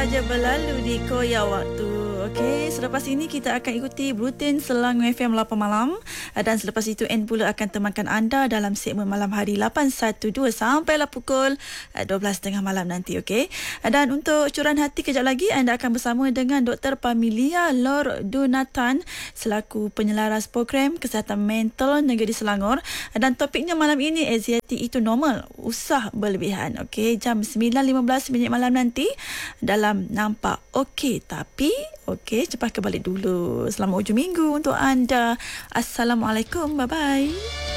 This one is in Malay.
saja berlalu di koyak waktu. Okey, selepas ini kita akan ikuti Blutin Selangor FM 8 malam dan selepas itu N pula akan temankan anda dalam segmen malam hari 812 sampailah pukul 12.30 malam nanti. Okey. Dan untuk curahan hati kejap lagi anda akan bersama dengan Dr. Pamilia Lor Dunatan selaku penyelaras program kesihatan mental negeri Selangor, dan topiknya malam ini anxiety itu normal, usah berlebihan. Okey, jam 9.15 malam nanti dalam Nampak Okey Tapi Okey, cepat kembali dulu. Selamat hujung minggu untuk anda. Assalamualaikum. Bye-bye.